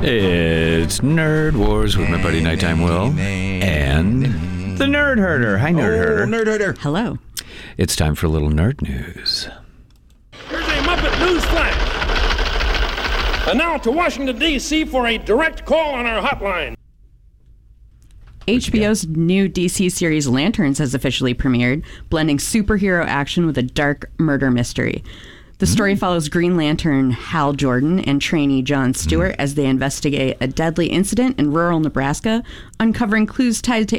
It's Nerd Wars with my buddy Nighttime Will and the Nerd Herder. Hi, Nerd Herder. Nerd Herder. Hello. It's time for a little nerd news. Here's a Muppet News Flash. And now to Washington, D.C. for a direct call on our hotline. HBO's new DC series Lanterns has officially premiered, blending superhero action with a dark murder mystery. The story follows Green Lantern Hal Jordan and trainee John Stewart as they investigate a deadly incident in rural Nebraska, uncovering clues tied to